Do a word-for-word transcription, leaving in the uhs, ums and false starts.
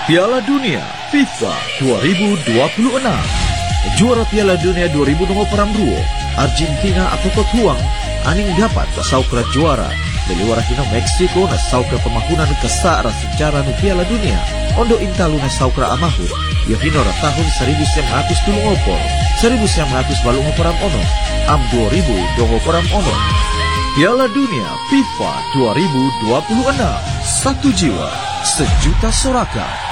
Piala Dunia FIFA dua ribu dua puluh enam. Juara Piala Dunia dua ribu dua puluh enam Argentina atau Kotuang aning dapat saukra juara dari warahina Meksiko na saukra pemahunan kesara sejarah nu Piala Dunia ondo intalu na saukra amahu yohinora tahun seribu sembilan ratus tulung opor seribu sembilan ratus balung oporam ono am dua ribu dua oporam ono. Piala Dunia FIFA dua ribu dua puluh enam, satu jiwa sejuta sorakan.